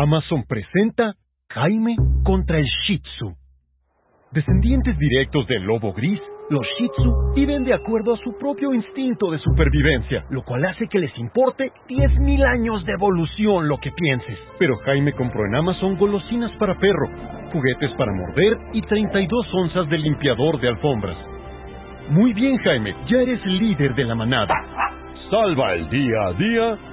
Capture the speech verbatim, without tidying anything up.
Amazon presenta Jaime contra el Shih Tzu. Descendientes directos del lobo gris, los Shih Tzu viven de acuerdo a su propio instinto de supervivencia, lo cual hace que les importe diez mil años de evolución lo que pienses. Pero Jaime compró en Amazon golosinas para perro, juguetes para morder y treinta y dos onzas de limpiador de alfombras. Muy bien, Jaime, ya eres líder de la manada. Salva el día a día